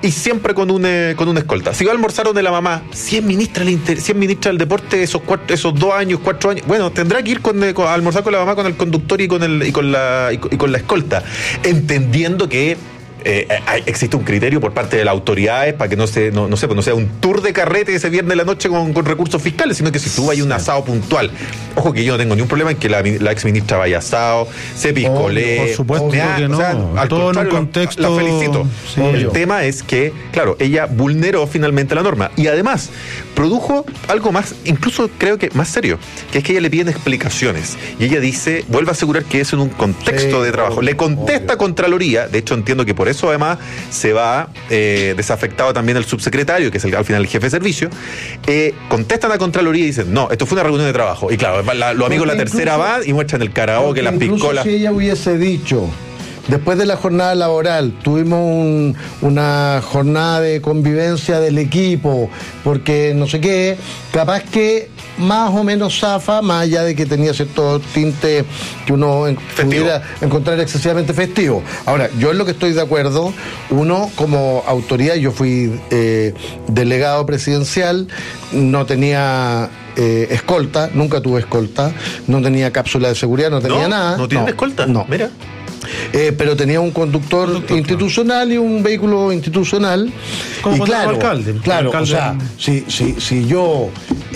y siempre con una escolta. Si va a almorzar donde la mamá, si es ministra del deporte esos 2 años, 4 años, bueno, tendrá que ir a almorzar con la mamá, con el conductor y con la escolta, entendiendo que existe un criterio por parte de las autoridades para que no sea un tour de carrete ese viernes de la noche con recursos fiscales, sino que si tú vas a un asado puntual, ojo que yo no tengo ningún problema en que la ex ministra vaya a asado, se piscolee. Por supuesto que no. Al todo contrario, en un contexto. La felicito. Sí, el tema es que, claro, ella vulneró finalmente la norma y además produjo algo más, incluso creo que más serio, que es que ella le piden explicaciones y ella dice, vuelve a asegurar que es en un contexto de trabajo. Le contesta a Contraloría, de hecho entiendo que por eso además se va desafectado también el subsecretario, que es al final el jefe de servicio, contestan a Contraloría y dicen, no, esto fue una reunión de trabajo. Y claro, los amigos de la tercera van y muestran el karaoke, las piscolas. Si ella hubiese dicho, después de la jornada laboral, tuvimos una jornada de convivencia del equipo, porque no sé qué, capaz que más o menos zafa, más allá de que tenía cierto tinte que uno pudiera encontrar excesivamente festivo. Ahora, yo en lo que estoy de acuerdo, uno como autoridad, yo fui delegado presidencial, no tenía escolta, nunca tuve escolta, no tenía cápsula de seguridad, no tenía nada. ¿No tiene escolta? No. Mira. Pero tenía un conductor institucional y un vehículo institucional. Como y cuando claro, era alcalde. Claro, o sea, si yo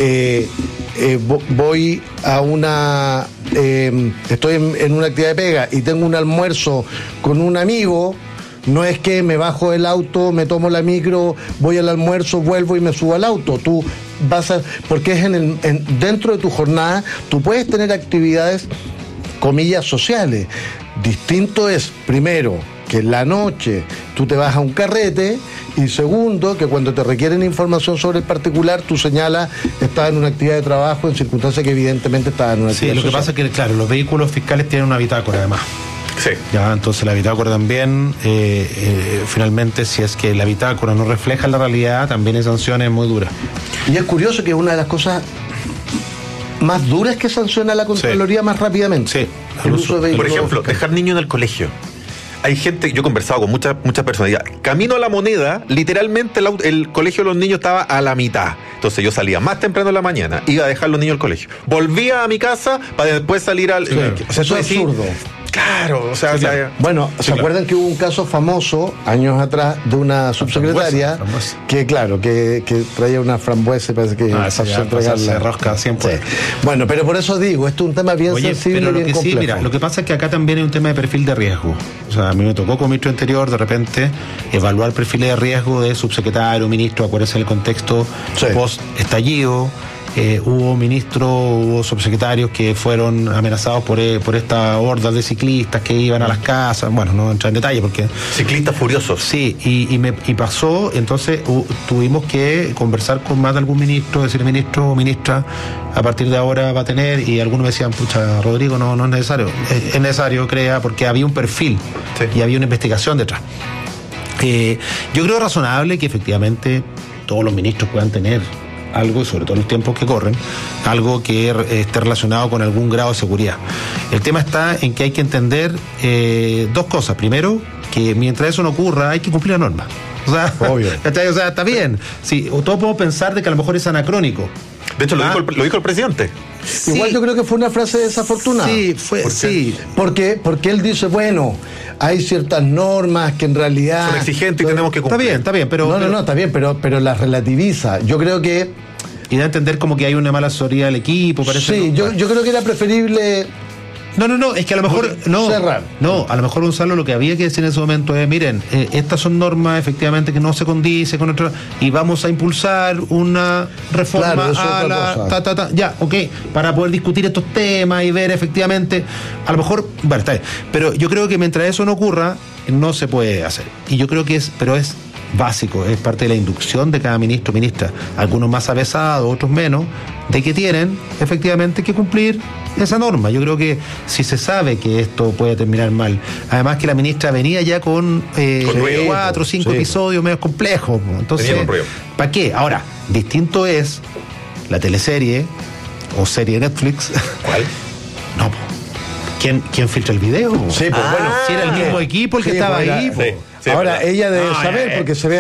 voy a una... estoy en una actividad de pega y tengo un almuerzo con un amigo, no es que me bajo del auto, me tomo la micro, voy al almuerzo, vuelvo y me subo al auto. Tú vas a... Porque es dentro de tu jornada, tú puedes tener actividades, comillas, sociales. Distinto es, primero, que en la noche tú te vas a un carrete, y segundo, que cuando te requieren información sobre el particular, tú señalas, estás en una actividad de trabajo en circunstancias que evidentemente estás en una actividad lo que social. pasa es que, claro, los vehículos fiscales tienen una bitácora además. Sí. Ya, entonces la bitácora también, finalmente, si es que la bitácora no refleja la realidad, también hay sanciones muy duras. Y es curioso que una de las cosas más duras que sanciona la Contraloría más rápidamente. Sí. El uso de Por vehículos ejemplo, fiscales. dejar niños en el colegio. Hay gente, yo he conversado con muchas personas, ya, camino a La Moneda, literalmente el colegio de los niños estaba a la mitad. Entonces yo salía más temprano en la mañana, iba a dejar los niños al colegio. Volvía a mi casa para después salir al... Sí, o sea, eso es absurdo. Claro, o sea... Bueno, ¿se acuerdan que hubo un caso famoso años atrás de una subsecretaria frambuesa. que, claro, que traía una frambuesa y parece que pasó a entregarla? Se rosca siempre. Sí. Bueno, pero por eso digo, esto es un tema bien sensible pero y bien complejo. Sí, mira, lo que pasa es que acá también hay un tema de perfil de riesgo. O sea, a mí me tocó como ministro interior de repente evaluar perfiles de riesgo de subsecretario, ministro, acuérdense del contexto post-estallido. Hubo ministros, hubo subsecretarios que fueron amenazados por esta horda de ciclistas que iban a las casas. Bueno, no entrar en detalle porque... Ciclistas furiosos. Sí, y pasó, entonces tuvimos que conversar con más de algún ministro, decir, ministro o ministra, a partir de ahora va a tener, y algunos me decían, pucha, Rodrigo, no es necesario. Es necesario, crea, porque había un perfil y había una investigación detrás. Yo creo razonable que efectivamente todos los ministros puedan tener algo, sobre todo en los tiempos que corren, algo que esté relacionado con algún grado de seguridad. El tema está en que hay que entender dos cosas. Primero, que mientras eso no ocurra, hay que cumplir la norma. O sea, obvio. O sea, está bien. Sí, todos podemos pensar de que a lo mejor es anacrónico. De hecho, lo dijo el presidente. Sí. Igual yo creo que fue una frase desafortunada. Sí, fue, sí. Porque él dice, bueno, hay ciertas normas que en realidad... son exigentes y tenemos que cumplir. Está bien, pero... No, está bien, pero las relativiza. Yo creo que... Y da a entender como que hay una mala asesoría del equipo, parece. Sí, yo creo que era preferible... No, es que a lo mejor cerrar. No, a lo mejor, Gonzalo, lo que había que decir en ese momento es, miren, estas son normas efectivamente que no se condice con otra, y vamos a impulsar una reforma a la ya, ok, para poder discutir estos temas y ver efectivamente, a lo mejor, bueno, está bien, pero yo creo que mientras eso no ocurra, no se puede hacer. Y yo creo que es básico, es parte de la inducción de cada ministro o ministra, algunos más avesados, otros menos, de que tienen efectivamente que cumplir esa norma. Yo creo que si se sabe que esto puede terminar mal, además que la ministra venía ya con 4 o 5 episodios medio complejos, entonces, ¿para qué? Ahora, distinto es la teleserie o serie de Netflix. ¿Cuál? No, ¿Quién filtra el video? Sí, pues bueno. Si era el mismo equipo el que estaba ahí. Ahora, ella debe saber porque se ve